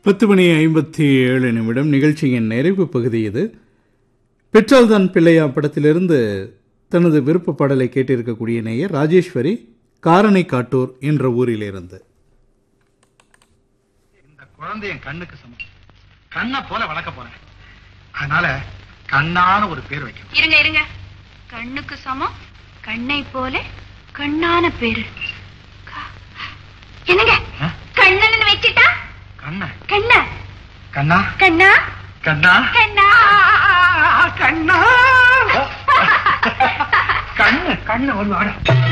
10:57 நிகழ்ச்சியின் நிறைவு பகுதி இது. பெற்றால்தான் பிள்ளையா படத்திலிருந்து தனது விருப்ப பாடலை கேட்டிருக்கக்கூடிய நேயர் ராஜேஸ்வரி காரணை காட்டூர் என்ற ஊரிலிருந்து. இந்த குழந்தை என் கண்ணுக்கு சமம், கண்ணை போல வளர்க்க போறேன். அதனால கண்ணான ஒரு பேர் வைக்கணும். இருங்க இருங்க, கண்ணுக்கு சமம், கண்ணை போல கண்ணான பேரு என்னங்க? கண்ணன் வச்சுட்டா கண்ணா கண்ணா கண்ணா கண்ணா கண்ணா கண்ணா கண்ணா கண்ணு கண்ணு ஒரு வாடம்.